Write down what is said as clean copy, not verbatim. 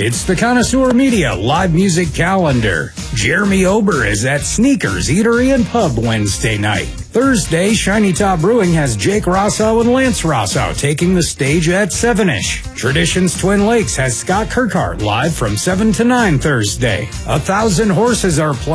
It's the Connoisseur Media live music calendar. Jeremy Ober is at Sneakers Eatery and Pub Wednesday night. Thursday, Shiny Top Brewing has Jake Rosso and Lance Rosso taking the stage at 7-ish. Traditions Twin Lakes has Scott Kirkhart live from 7 to 9 Thursday. 1,000 Horses are playing